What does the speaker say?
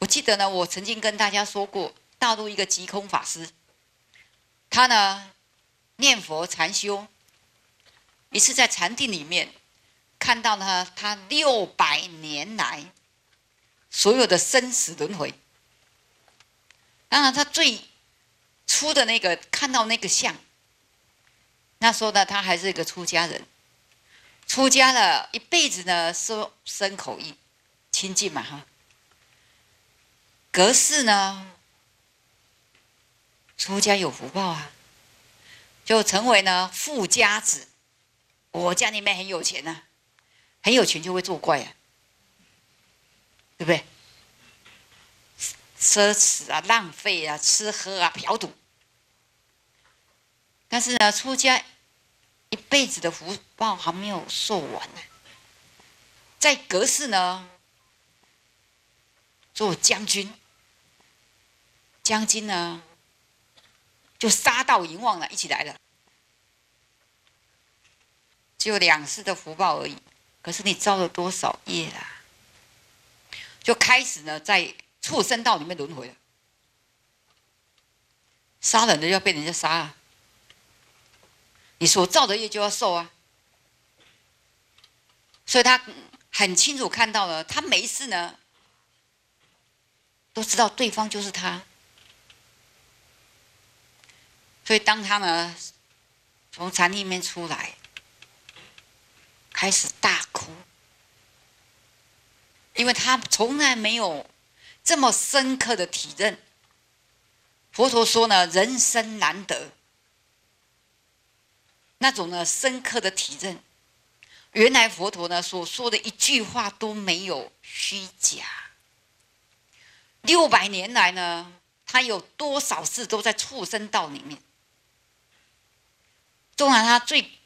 记得呢，我曾经跟大家说过，大陆一个极空法师，他呢念佛禅修，一次在禅定里面看到呢，他600年来所有的生死轮回。当然，他最初的那个看到那个像，那时候呢，他还是一个出家人，出家了一辈子呢，说身口意清净嘛哈。隔世呢，出家有福报啊，就成为呢富家子。我家里面很有钱啊，很有钱就会作怪啊，对不对？奢侈啊，浪费啊，吃喝啊，嫖赌。但是呢，出家一辈子的福报还没有受完呢，在隔世呢，做将军，将军呢就杀到阎王了，一起来了，只有2世的福报而已。可是你造了多少业啦？就开始呢，在畜生道里面轮回了。杀人的要被人家杀啊，你所造的业就要受啊。所以他很清楚看到了，他没事呢，都知道对方就是他。所以当他呢从禅定里面出来，开始大哭，因为他从来没有这么深刻的体认。佛陀说呢，人生难得，那种呢深刻的体认，原来佛陀呢所说的一句话都没有虚假。600年来呢，他有多少次都在畜生道里面。纵然他最